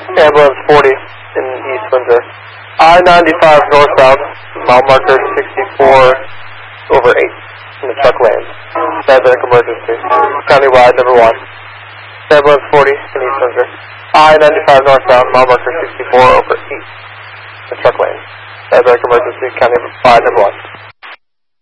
Ambulance 40 in East Windsor. I-95 northbound, mile marker 64 over 8 in the truck lane. Diabetic emergency. Countywide number 1. Ambulance 40 in East Windsor. I-95 northbound, mile marker 64 over 8 in the truck lane. Diabetic emergency, county 5 number 1.